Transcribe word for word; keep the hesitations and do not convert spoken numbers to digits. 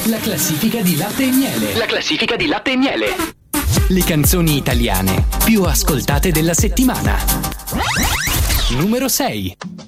La classifica di Latte e Miele. La classifica di Latte e Miele. Le canzoni italiane più ascoltate della settimana. Numero sei.